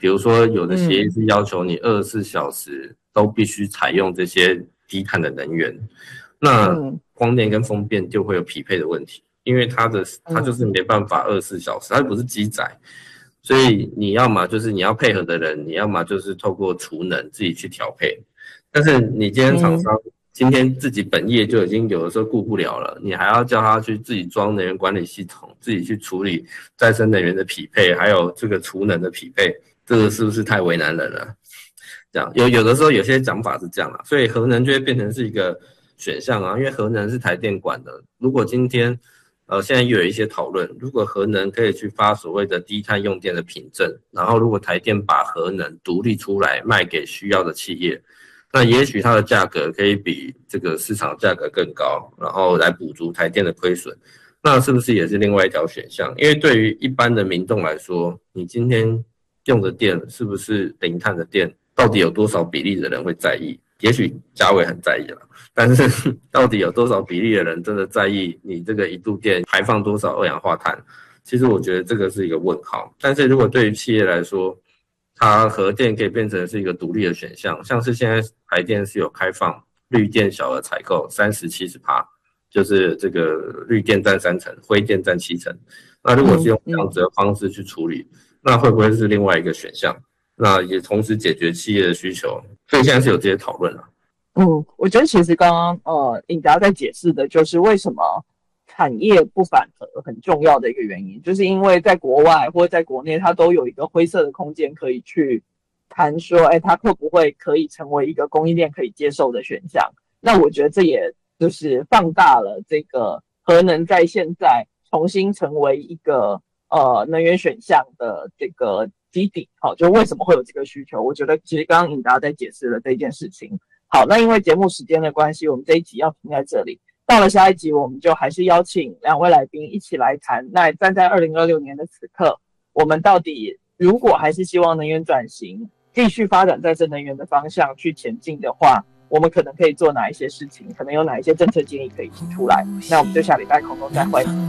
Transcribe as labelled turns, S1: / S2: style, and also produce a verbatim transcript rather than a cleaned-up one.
S1: 比如说有的协议是要求你二十四小时都必须采用这些低碳的能源，那光电跟风电就会有匹配的问题，因为它的它就是没办法二十四小时，它不是机载，所以你要嘛就是你要配合的人，你要嘛就是透过储能自己去调配，但是你今天厂商今天自己本业就已经有的时候顾不了了，你还要叫他去自己装能源管理系统，自己去处理再生能源的匹配，还有这个储能的匹配，这个是不是太为难人了？这样有有的时候有些讲法是这样啦，所以核能就会变成是一个选项啊，因为核能是台电管的。如果今天呃现在又有一些讨论，如果核能可以去发所谓的低碳用电的凭证，然后如果台电把核能独立出来卖给需要的企业，那也许它的价格可以比这个市场价格更高，然后来补足台电的亏损，那是不是也是另外一条选项？因为对于一般的民众来说，你今天用的电是不是零碳的电，到底有多少比例的人会在意？也许嘉伟很在意了，但是到底有多少比例的人真的在意你这个一度电排放多少二氧化碳？其实我觉得这个是一个问号。但是如果对于企业来说，它核电可以变成是一个独立的选项，像是现在台电是有开放绿电小额采购 百分之三十、百分之七十， 就是这个绿电占三成，灰电占七成。那如果是用这样子的方式去处理，那会不会是另外一个选项？那也同时解决企业的需求，所以现在是有这些讨论了。
S2: 嗯，我觉得其实刚刚呃尹达在解释的就是为什么产业不反核很重要的一个原因，就是因为在国外或者在国内，它都有一个灰色的空间可以去谈说，哎，它会不会可以成为一个供应链可以接受的选项？那我觉得这也就是放大了这个核能在现在重新成为一个呃能源选项的这个基底。好，就为什么会有这个需求？我觉得其实刚刚尹达在解释了这件事情。好，那因为节目时间的关系，我们这一集要停在这里。到了下一集，我们就还是邀请两位来宾一起来谈。那站在二零二六年的此刻，我们到底如果还是希望能源转型继续发展再生能源的方向去前进的话，我们可能可以做哪一些事情？可能有哪一些政策建议可以提出来？那我们就下礼拜空中再会。